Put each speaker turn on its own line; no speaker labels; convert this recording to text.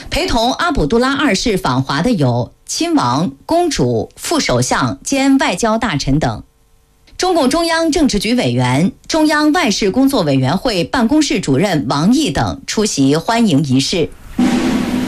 陪同阿卜杜拉二世访华的有亲王、公主、副首相兼外交大臣等。中共中央政治局委员、中央外事工作委员会办公室主任王毅等出席欢迎仪式。